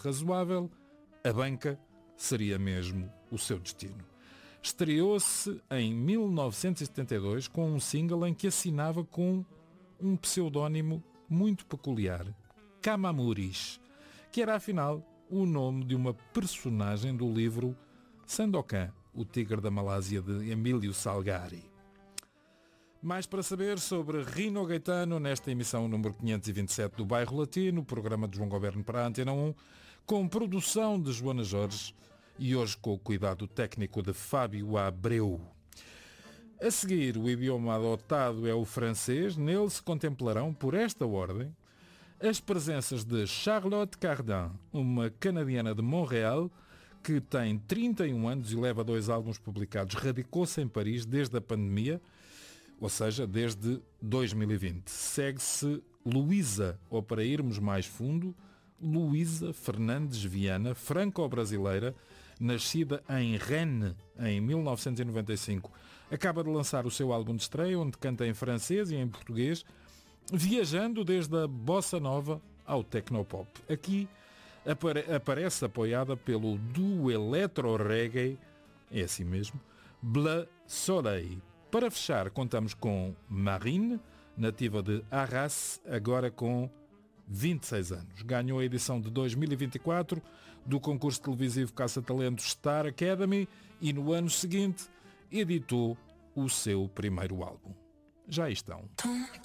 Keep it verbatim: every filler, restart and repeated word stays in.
razoável, a banca seria mesmo o seu destino. Estreou-se em mil novecentos e setenta e dois com um single em que assinava com um pseudónimo muito peculiar, Kamamuris, que era afinal o nome de uma personagem do livro Sandokan, o Tigre da Malásia, de Emílio Salgari. Mais para saber sobre Rino Gaetano nesta emissão número quinhentos e vinte e sete do Bairro Latino, programa de João Goberno para a Antena um, com produção de Joana Jorge e hoje com o cuidado técnico de Fábio Abreu. A seguir, o idioma adotado é o francês. Nele se contemplarão, por esta ordem, as presenças de Charlotte Cardin, uma canadiana de Montreal, que tem trinta e um anos e leva dois álbuns publicados. Radicou-se em Paris desde a pandemia, ou seja, desde dois mil e vinte. Segue-se Luísa, ou para irmos mais fundo, Luísa Fernandes Viana, franco-brasileira, nascida em Rennes em mil novecentos e noventa e cinco. Acaba de lançar o seu álbum de estreia, onde canta em francês e em português, viajando desde a bossa nova ao tecnopop. Aqui apare- aparece apoiada pelo duo eletro-reggae, é assim mesmo, Bleu Soleil. Para fechar, contamos com Marine, nativa de Arras, agora com vinte e seis anos. Ganhou a edição de dois mil e vinte e quatro do concurso televisivo Caça-Talentos Star Academy e no ano seguinte editou o seu primeiro álbum. Já aí estão.